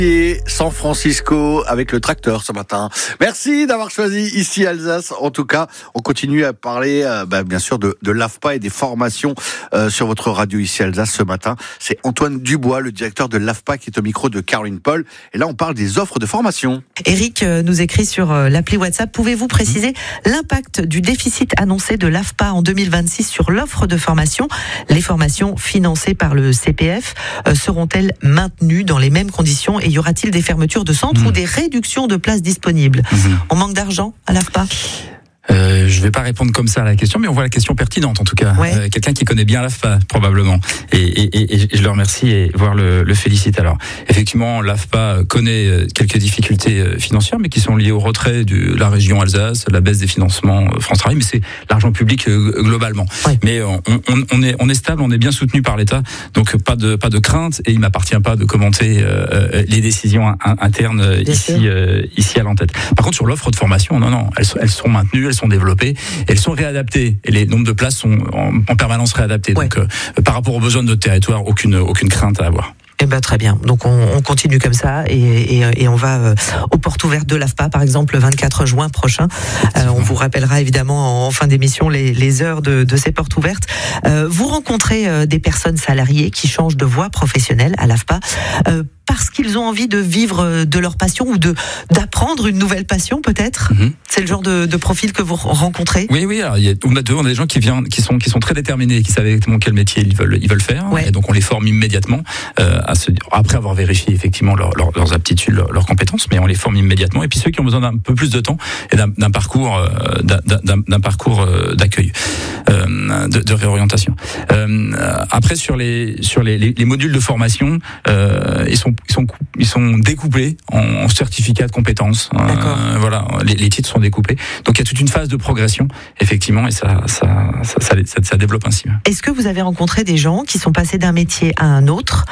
Et San Francisco avec le tracteur ce matin. Merci d'avoir choisi ici Alsace. En tout cas, on continue à parler bien sûr de l'AFPA et des formations sur votre radio ici Alsace ce matin. C'est Antoine Dubois, le directeur de l'AFPA, qui est au micro de Caroline Paul. Et là, on parle des offres de formation. Eric nous écrit sur l'appli WhatsApp. Pouvez-vous préciser l'impact du déficit annoncé de l'AFPA en 2026 sur l'offre de formation ? Les formations financées par le CPF seront-elles maintenues dans les mêmes conditions et y aura-t-il des fermetures de centres ou des réductions de places disponibles ? On manque d'argent à l'AFPA ? Je vais pas répondre comme ça à la question, mais on voit la question pertinente en tout cas. Ouais. Quelqu'un qui connaît bien l'AFPA probablement, et je le remercie et voire le félicite. Alors effectivement, l'AFPA connaît quelques difficultés financières, mais qui sont liées au retrait de la région Alsace, la baisse des financements France Travail, mais c'est l'argent public globalement. Ouais. Mais on est stable, on est bien soutenu par l'État, donc pas de crainte, et il m'appartient pas de commenter les décisions internes ici à l'entête. Par contre, sur l'offre de formation, non, elles sont maintenues, elles sont développées, elles sont réadaptées, et les nombres de places sont en permanence réadaptés. Ouais. Donc par rapport aux besoins de notre territoire, aucune crainte à avoir. Eh ben, très bien. Donc on continue comme ça et on va aux portes ouvertes de l'AFPA, par exemple, le 24 juin prochain. On vous rappellera évidemment en fin d'émission les heures de ces portes ouvertes. Vous rencontrez des personnes salariées qui changent de voie professionnelle à l'AFPA parce qu'ils ont envie de vivre de leur passion ou d'apprendre une nouvelle passion peut-être. C'est le genre de profil que vous rencontrez. Oui. Alors, on a des gens qui sont très déterminés, qui savent exactement quel métier ils veulent faire. Ouais. Et donc on les forme immédiatement après avoir vérifié effectivement leurs aptitudes, leurs compétences, mais on les forme immédiatement. Et puis ceux qui ont besoin d'un peu plus de temps et d'un parcours d'accueil, de réorientation. Après sur les modules de formation, ils sont découpés en certificats de compétences. Voilà, les titres sont découpés. Donc il y a toute une phase de progression effectivement, et ça développe ainsi. Est-ce que vous avez rencontré des gens qui sont passés d'un métier à un autre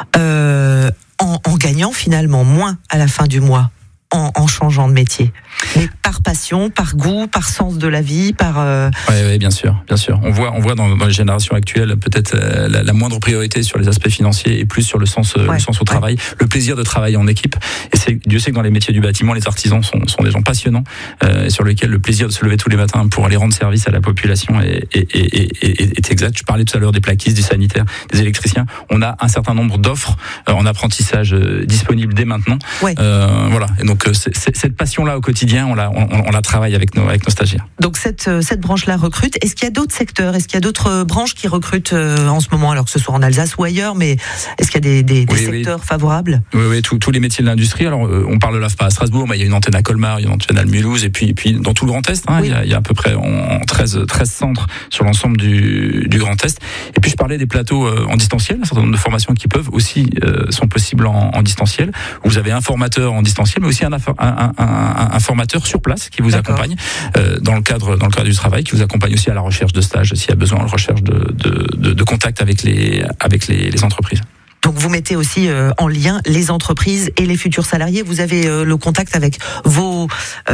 en gagnant finalement moins à la fin du mois, en changeant de métier, mais par passion, par goût, par sens de la vie, par. Oui, bien sûr. On voit dans les générations actuelles peut-être la moindre priorité sur les aspects financiers et plus sur le sens au travail, le plaisir de travailler en équipe. Et Dieu sait que dans les métiers du bâtiment, les artisans sont des gens passionnants, sur lesquels le plaisir de se lever tous les matins pour aller rendre service à la population est exact. Je parlais tout à l'heure des plaquistes, du sanitaire, des électriciens. On a un certain nombre d'offres en apprentissage disponibles dès maintenant. Ouais. Voilà. Et donc cette passion-là au quotidien, on la travaille avec nos stagiaires. Donc cette branche-là recrute. Est-ce qu'il y a d'autres secteurs ? Est-ce qu'il y a d'autres branches qui recrutent en ce moment, alors que ce soit en Alsace ou ailleurs, mais est-ce qu'il y a des secteurs favorables ? Oui, tous les métiers de l'industrie. Alors on parle de l'AFPA à Strasbourg, mais il y a une antenne à Colmar, il y a une antenne à Mulhouse, et puis dans tout le Grand Est, il y a à peu près 13 centres sur l'ensemble du Grand Est. Et puis je parlais des plateaux en distanciel, un certain nombre de formations qui peuvent aussi sont possibles en distanciel. Vous avez un formateur en distanciel, mais aussi un formateur sur place qui vous accompagne dans le cadre du travail, qui vous accompagne aussi à la recherche de stages s'il y a besoin, à la recherche de contact avec les entreprises. Donc vous mettez aussi en lien les entreprises et les futurs salariés. Vous avez le contact avec vos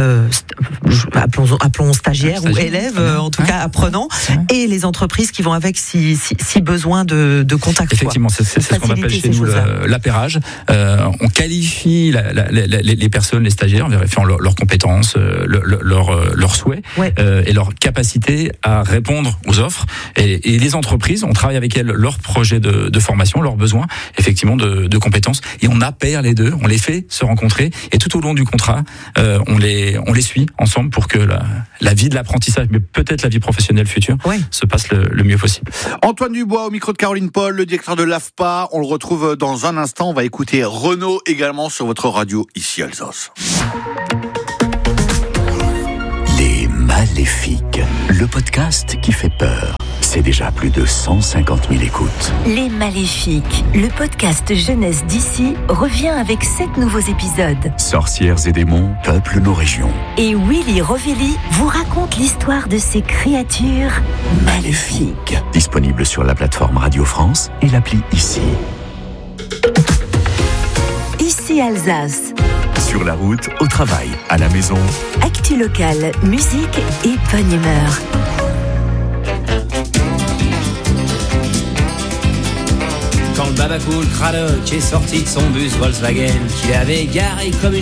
appelons stagiaires ou élèves, en tout cas apprenants, et les entreprises qui vont avec si besoin de contact. Effectivement, c'est ce qu'on appelle chez nous l'appairage. On qualifie les personnes, les stagiaires, en vérifiant leurs compétences, leurs souhaits, et leur capacité à répondre aux offres. Et les entreprises, on travaille avec elles leurs projets de formation, leurs besoins, effectivement de compétences, et on appaire les deux, on les fait se rencontrer, et tout au long du contrat, on les suit ensemble pour que la vie de l'apprentissage, mais peut-être la vie professionnelle future, se passe le mieux possible. Antoine Dubois au micro de Caroline Paul, le directeur de l'AFPA. On le retrouve dans un instant. On va écouter Renaud également sur votre radio ici Alsace. Les Maléfiques, le podcast qui fait peur. C'est déjà plus de 150 000 écoutes. Les Maléfiques, le podcast jeunesse d'ici, revient avec 7 nouveaux épisodes. Sorcières et démons peuplent nos régions. Et Willy Rovelli vous raconte l'histoire de ces créatures maléfiques. Disponible sur la plateforme Radio France et l'appli Ici. Ici Alsace. Sur la route, au travail, à la maison. Actu locale, musique et bonne humeur. Quand le babacool Cradock est sorti de son bus Volkswagen qu'il avait garé comme une